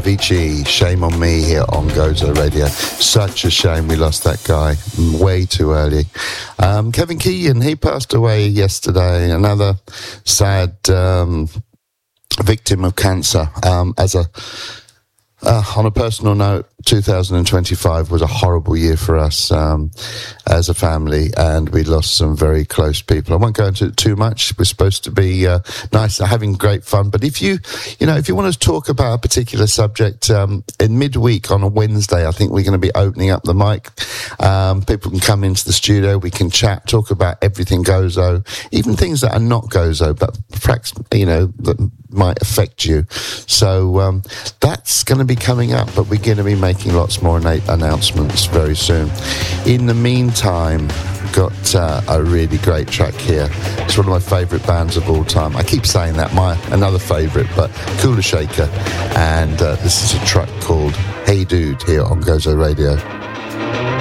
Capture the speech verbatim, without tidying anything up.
Avicii, Shame on Me here on Gozo Radio. Such a shame we lost that guy way too early. Um, Kevin Keegan, he passed away yesterday. Another sad um, victim of cancer. Um, as a uh, on a personal note, two thousand twenty-five was a horrible year for us um, as a family, and we lost some very close people. I won't go into it too much. We're supposed to be uh, nice, having great fun. But if you, you know, if you want to talk about a particular subject um, in midweek on a Wednesday, I think we're going to be opening up the mic. Um, people can come into the studio. We can chat, talk about everything Gozo, even things that are not Gozo, but perhaps, you know, that might affect you. So um, that's going to be coming up, but we're going to be making lots more announcements very soon. In the meantime, got uh, a really great track here. It's one of my favourite bands of all time. I keep saying that, my another favourite, but Kula Shaker. And uh, this is a track called Hey Dude here on Gozo Radio.